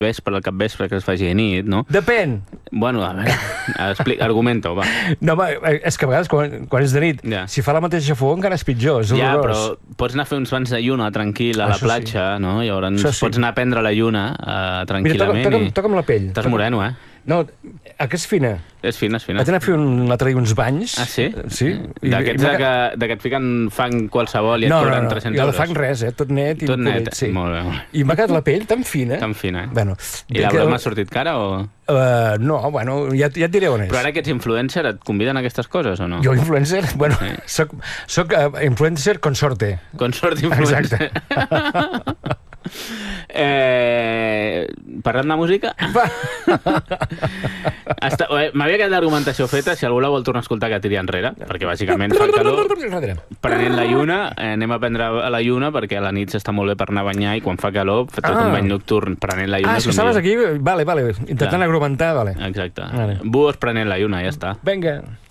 vespre, al capvespre que es faci de nit, no? Depèn. Bueno, a veure, argumento, va. No, és que a vegades quan és de nit, si fa la mateixa fuor encara és pitjor, és horrorós. Però pots anar a fer uns banys de lluna tranquil a la platja, no? Llavors pots anar a prendre la lluna tranquil·lament. Mira, toca'm la pell. Estàs moreno, No, que és fina. És fina. Vaig anar a fer l'altre dia uns banys. Ah, sí? Sí. D'aquests que et fiquen fang qualsevol i et cobren 300 euros. No, de fang res, tot net. Tot net, molt bé. I m'ha quedat la pell tan fina. Tan fina, Bueno, I la broma ha sortit cara o...? No, bueno, ja et diré on és. Però ara que ets influencer, et conviden a aquestes coses o no? Jo, influencer? Bueno, soc influencer consorte. Consort influencer. Exacte. Parlem de música? M'havia quedat l'argumentació feta, si algú la vol tornar a escoltar que tiri enrere, perquè bàsicament fa calor, prenent la lluna, anem a prendre a la lluna perquè a la nit s'està molt bé per anar a banyar i quan fa calor, tot un bany nocturn prenent la lluna. És que estaves aquí, vale, intentant argumentar, vale. Exacte. Buos prenent la lluna, ja està. Vinga.